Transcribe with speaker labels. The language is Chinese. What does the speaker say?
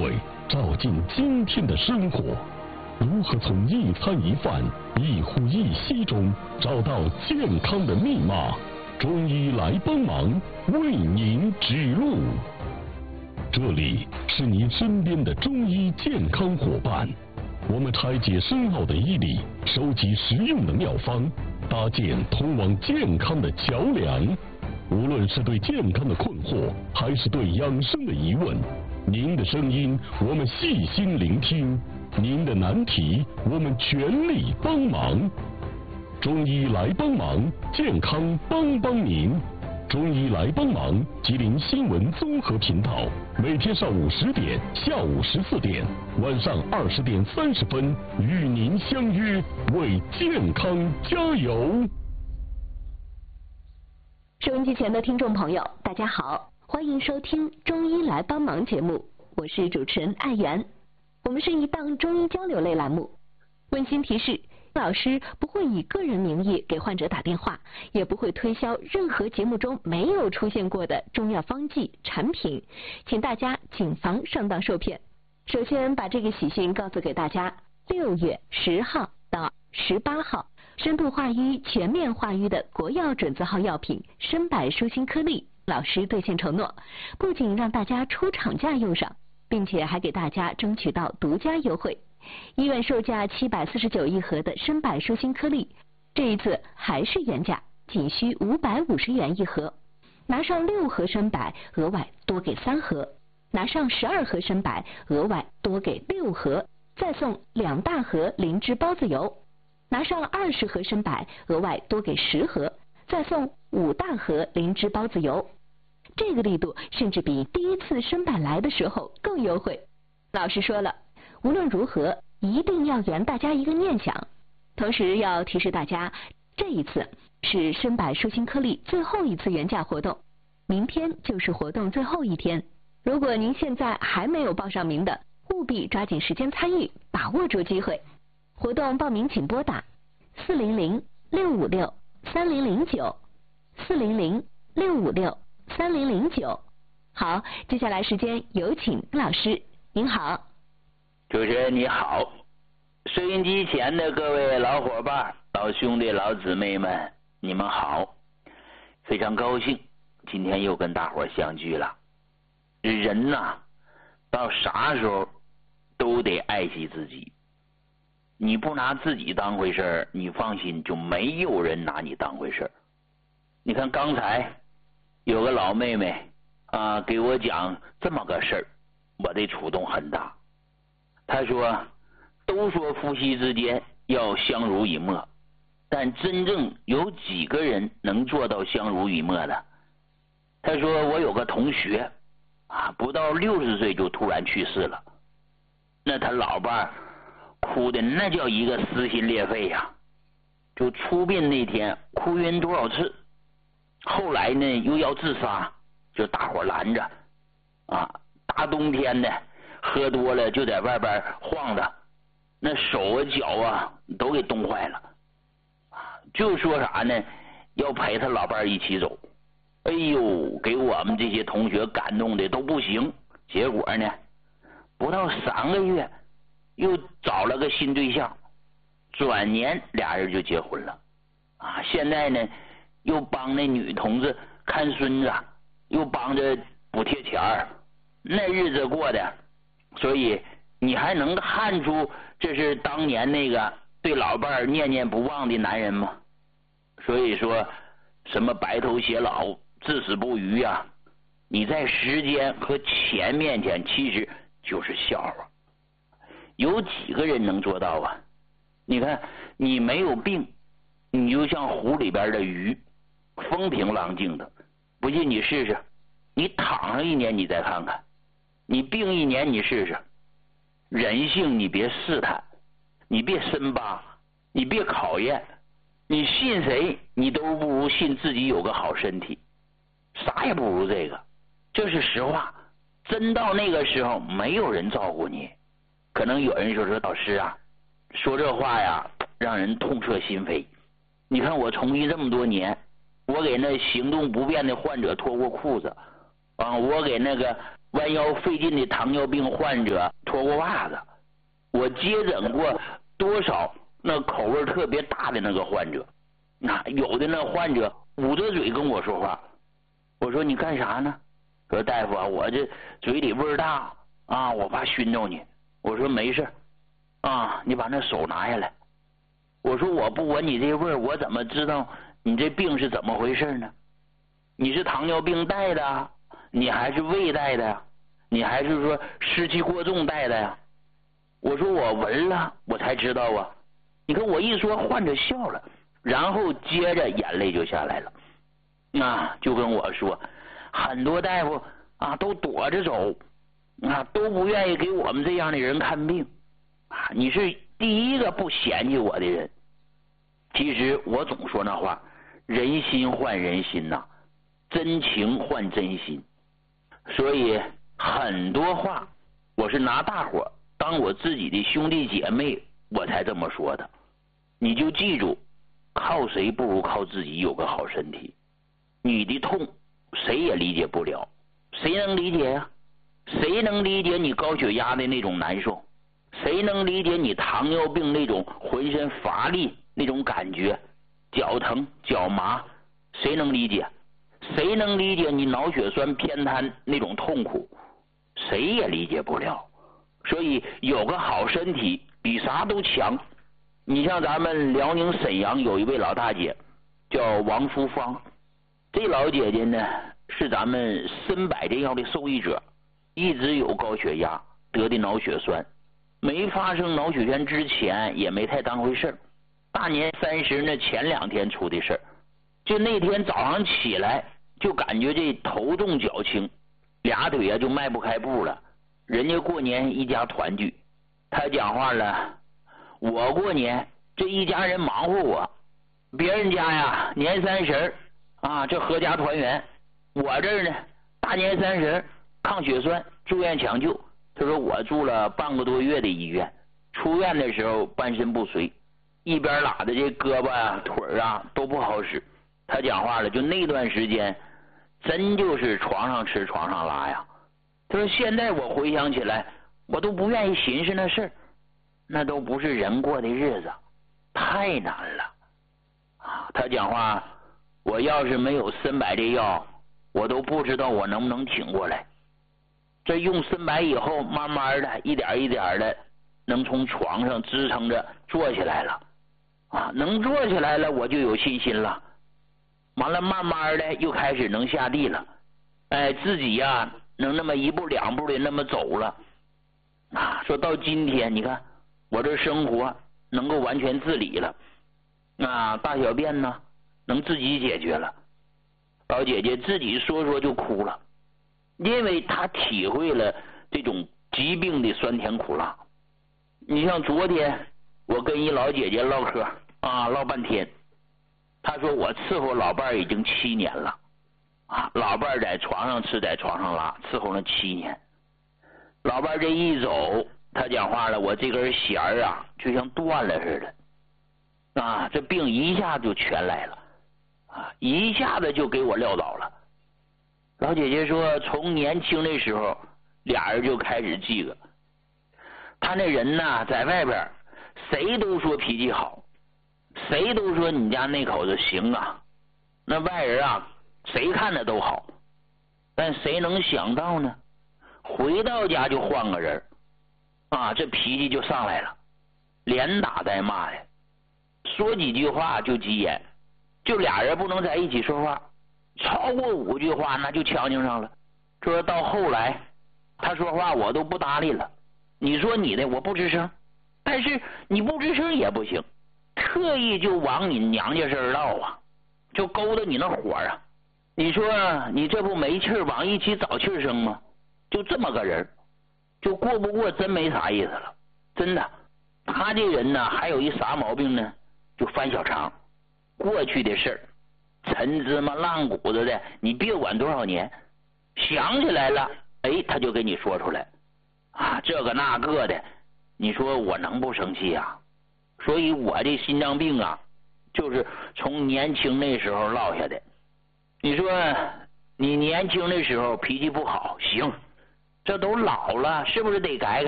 Speaker 1: 慧照进今天的生活？如何从一餐一饭、一呼一吸中找到健康的密码？中医来帮忙，为您指路。这里是您身边的中医健康伙伴，我们拆解深奥的医理，收集实用的妙方，搭建通往健康的桥梁。无论是对健康的困惑，还是对养生的疑问，您的声音我们细心聆听，您的难题我们全力帮忙。中医来帮忙，健康帮帮您。中医来帮忙，吉林新闻综合频道，每天上午10点、下午14点、晚上20点30分，与您相约，为健康加油。
Speaker 2: 收音机前的听众朋友，大家好，欢迎收听《中医来帮忙》节目，我是主持人艾媛。我们是一档中医交流类栏目。温馨提示，老师不会以个人名义给患者打电话，也不会推销任何节目中没有出现过的中药方剂产品，请大家谨防上当受骗。首先把这个喜讯告诉给大家，6月10号到18号，深度化瘀、全面化瘀的国药准字号药品参柏舒心颗粒，老师兑现承诺，不仅让大家出厂价用上，并且还给大家争取到独家优惠。医院售价749一盒的参柏舒心颗粒，这一次还是原价，仅需550元一盒。拿上6盒参柏，额外多给3盒；拿上12盒参柏，额外多给6盒，再送2大盒灵芝孢子油；拿上20盒参柏，额外多给10盒，再送5大盒灵芝孢子油。这个力度甚至比第一次参柏来的时候更优惠。老师说了，无论如何一定要圆大家一个念想。同时要提示大家，这一次是参柏舒心颗粒最后一次原价活动，明天就是活动最后一天。如果您现在还没有报上名的，务必抓紧时间参与，把握住机会。活动报名请拨打400-656-3009 400-656-3009。好，接下来时间有请老师。您好。
Speaker 3: 主持人你好，收音机前的各位老伙伴、老兄弟、老姊妹们，你们好！非常高兴今天又跟大伙相聚了。人呐，到啥时候都得爱惜自己。你不拿自己当回事儿，你放心，就没有人拿你当回事儿。你看刚才有个老妹妹给我讲这么个事儿，我的触动很大。他说，都说夫妻之间要相濡以沫，但真正有几个人能做到相濡以沫的？他说，我有个同学不到60岁就突然去世了，那他老伴儿哭的那叫一个撕心裂肺呀，就出殡那天哭晕多少次，后来呢又要自杀，就大伙拦着大冬天的喝多了就在外边晃的，那手脚都给冻坏了，就说啥呢，要陪他老伴一起走。哎呦，给我们这些同学感动的都不行。结果呢，不到3个月又找了个新对象，转年俩人就结婚了现在呢又帮那女同志看孙子，又帮着补贴钱儿，那日子过的。所以你还能看出这是当年那个对老伴儿念念不忘的男人吗？所以说什么白头偕老至死不渝你在时间和钱面前其实就是笑话。有几个人能做到你看你没有病，你就像湖里边的鱼，风平浪静的。不信你试试，你躺上1年你再看看，你病1年你试试。人性你别试探，你别深扒，你别考验，你信谁你都不如信自己有个好身体，啥也不如这个，这是实话。真到那个时候没有人照顾你。可能有人说老师说这话让人痛彻心扉。你看我从医这么多年，我给那行动不便的患者脱过裤子， 我给那个弯腰费劲的糖尿病患者脱过袜子，我接诊过多少那口味特别大的那个患者。有的那患者捂着嘴跟我说话，我说你干啥呢？说大夫啊，我这嘴里味儿大啊，我怕熏着你。我说没事啊，你把那手拿下来。我说我不闻你这味儿，我怎么知道你这病是怎么回事呢？你是糖尿病带的，你还是胃带的，你还是说湿气过重带的呀？我说我闻了，我才知道啊。你看我一说，患者笑了，然后接着眼泪就下来了，就跟我说，很多大夫都躲着走，都不愿意给我们这样的人看病，你是第一个不嫌弃我的人。其实我总说那话，人心换人心呐，真情换真心。所以很多话我是拿大伙当我自己的兄弟姐妹，我才这么说的。你就记住，靠谁不如靠自己有个好身体。你的痛谁也理解不了，谁能理解呀？谁能理解你高血压的那种难受？谁能理解你糖尿病那种浑身乏力那种感觉，脚疼脚麻？谁能理解？谁能理解你脑血栓偏瘫那种痛苦？谁也理解不了。所以有个好身体比啥都强。你像咱们辽宁沈阳有一位老大姐叫王淑芳，这老姐姐呢是咱们参百这药的受益者，一直有高血压，得的脑血栓，没发生脑血栓之前也没太当回事，大年30那前2天出的事儿，就那天早上起来就感觉这头重脚轻，俩腿就迈不开步了。人家过年一家团聚，他讲话了，我过年这一家人忙活我，别人家呀年30这合家团圆，我这儿呢大年30抗血栓住院抢救。他说我住了半个多月的医院，出院的时候半身不遂，一边拉的这胳膊腿都不好使。他讲话了，就那段时间真就是床上吃床上拉呀。他说现在我回想起来，我都不愿意寻思那事儿，那都不是人过的日子，太难了他讲话，我要是没有参百这药，我都不知道我能不能挺过来。这用参百以后，慢慢的一点一点的能从床上支撑着坐起来了能坐起来了，我就有信心了。完了慢慢的又开始能下地了，自己能那么1步2步的那么走了说到今天你看我这生活能够完全自理了大小便呢能自己解决了。老姐姐自己说说就哭了，因为她体会了这种疾病的酸甜苦辣。你像昨天我跟一老姐姐唠嗑唠半天，她说我伺候老伴儿已经7年了老伴儿在床上吃在床上拉，伺候了7年。老伴儿这一走，她讲话了，我这根弦儿就像断了似的这病一下就全来了一下子就给我撂倒了。老姐姐说从年轻的时候俩人就开始记个，他那人呢在外边谁都说脾气好，谁都说你家那口子行那外人谁看着都好，但谁能想到呢，回到家就换个人这脾气就上来了，连打带骂的，说几句话就急眼，就俩人不能在一起说话，超过5句话那就呛上了。说到后来他说话我都不搭理了，你说你的我不吱声，但是你不吱声也不行，特意就往你娘家这儿唠就勾搭你那火你说你这不没气儿往一起找气儿生吗？就这么个人，就过不过真没啥意思了，真的。他这人呢还有一啥毛病呢，就翻小肠，过去的事儿陈芝麻烂谷子的，你别管多少年，想起来了他就给你说出来这个那个的，你说我能不生气所以我这心脏病就是从年轻那时候落下的。你说你年轻的时候脾气不好，行，这都老了，是不是得改？